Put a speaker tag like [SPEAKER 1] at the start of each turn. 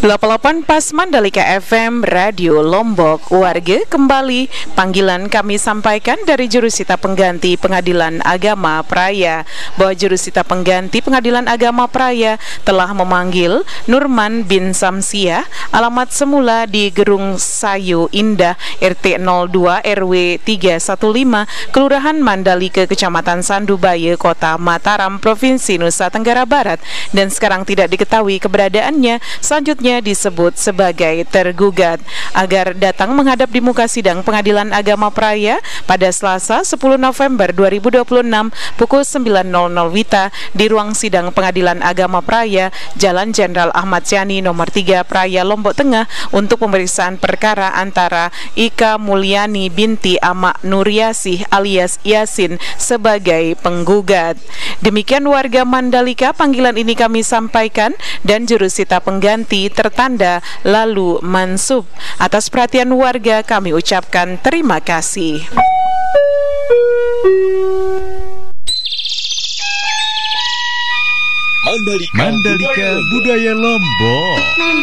[SPEAKER 1] 88 Pas Mandalika FM Radio Lombok. Warga kembali panggilan kami sampaikan dari jurusita pengganti Pengadilan Agama Praia bahwa jurusita pengganti Pengadilan Agama Praia telah memanggil Nurman bin Samsiah, alamat semula di Gerung Sayu Indah, RT 02 RW 315, Kelurahan Mandalika, Kecamatan Sandubaya, Kota Mataram, Provinsi Nusa Tenggara Barat, dan sekarang tidak diketahui keberadaannya. Selanjutnya disebut sebagai tergugat, agar datang menghadap di muka sidang Pengadilan Agama Praia pada Selasa 10 November 2026 pukul 9.00 WITA di ruang sidang Pengadilan Agama Praia, Jalan Jenderal Ahmad Yani nomor 3 Praia, Lombok Tengah, untuk pemeriksaan perkara antara Ika Mulyani binti Amak Nuryasih alias Yasin sebagai penggugat. Demikian warga Mandalika, panggilan ini kami sampaikan dan jurusita pengganti tertanda lalu mansub. Atas perhatian warga kami ucapkan terima kasih.
[SPEAKER 2] Mandalika Budaya Lombok.